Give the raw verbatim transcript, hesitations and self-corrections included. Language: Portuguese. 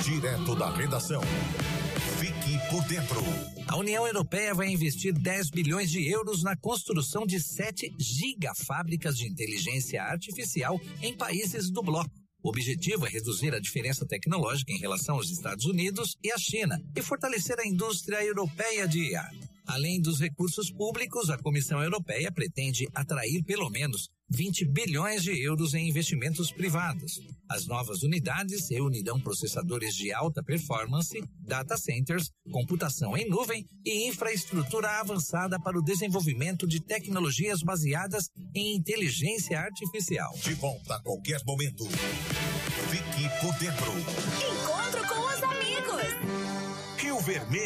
Direto da redação. Fique por dentro. A União Europeia vai investir dez bilhões de euros na construção de sete gigafábricas de inteligência artificial em países do bloco. O objetivo é reduzir a diferença tecnológica em relação aos Estados Unidos e à China e fortalecer a indústria europeia de I A. Além dos recursos públicos, a Comissão Europeia pretende atrair pelo menos vinte bilhões de euros em investimentos privados. As novas unidades reunirão processadores de alta performance, data centers, computação em nuvem e infraestrutura avançada para o desenvolvimento de tecnologias baseadas em inteligência artificial. De volta a qualquer momento. Fique por dentro. Encontro com os amigos. Rio Vermelho.